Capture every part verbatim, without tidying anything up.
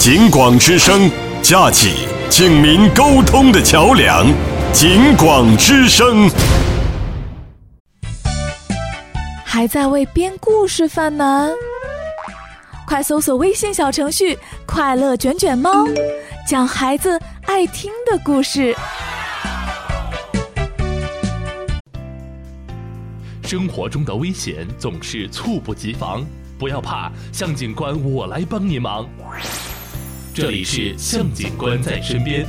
警广之声，架起警民沟通的桥梁。警广之声。 还在为编故事犯难？快搜索微信小程序“快乐卷卷猫”，讲孩子爱听的故事。 生活中的危险总是猝不及防，不要怕，向警官我来帮你忙。这里是向警官在身边。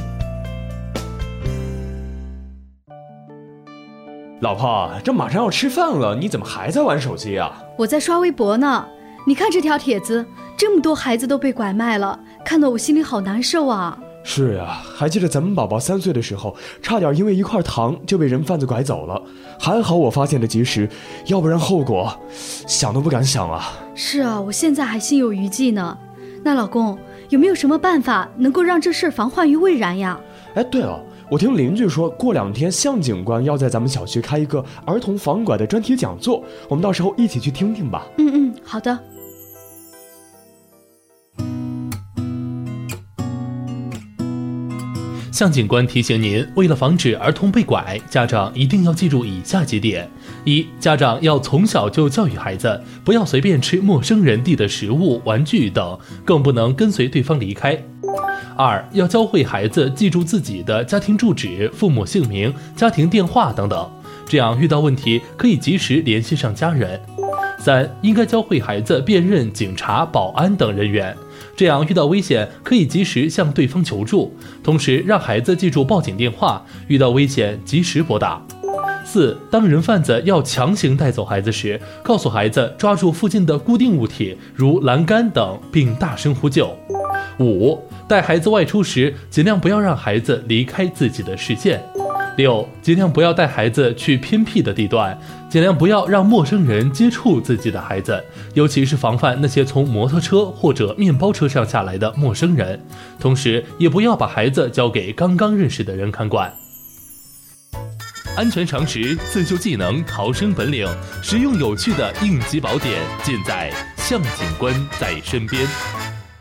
老婆，这马上要吃饭了，你怎么还在玩手机啊？ 我在刷微博呢。你看这条帖子，这么多孩子都被拐卖了，看得我心里好难受啊。 是呀，还记得咱们宝宝三岁的时候，差点因为一块糖就被人贩子拐走了，还好我发现的及时，要不然后果想都不敢想啊。 是啊，我现在还心有余悸呢。那老公，有没有什么办法能够让这事防患于未然呀？ 哎，对了，我听邻居说过两天向警官要在咱们小区开一个儿童防拐的专题讲座，我们到时候一起去听听吧。 嗯嗯，好的。 向警官提醒您，为了防止儿童被拐，家长一定要记住以下几点：一、家长要从小就教育孩子，不要随便吃陌生人递的食物、玩具等，更不能跟随对方离开。二、要教会孩子记住自己的家庭住址、父母姓名、家庭电话等等，这样遇到问题可以及时联系上家人。三、应该教会孩子辨认警察、保安等人员，这样遇到危险可以及时向对方求助，同时让孩子记住报警电话，遇到危险及时拨打。四、当人贩子要强行带走孩子时，告诉孩子抓住附近的固定物体，如栏杆等，并大声呼救。五、带孩子外出时，尽量不要让孩子离开自己的视线。六、尽量不要带孩子去偏僻的地段，尽量不要让陌生人接触自己的孩子，尤其是防范那些从摩托车或者面包车上下来的陌生人，同时也不要把孩子交给刚刚认识的人看管。安全常识、自救技能、逃生本领，实用有趣的应急宝典，尽在向警官在身边。